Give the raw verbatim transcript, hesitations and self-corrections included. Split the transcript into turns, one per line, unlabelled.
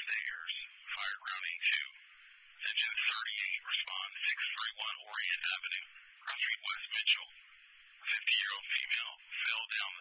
stairs. Fired round E two. Engine thirty-eight, respond six three one Orient Avenue, Cross Street West Mitchell. fifty-year-old female fell down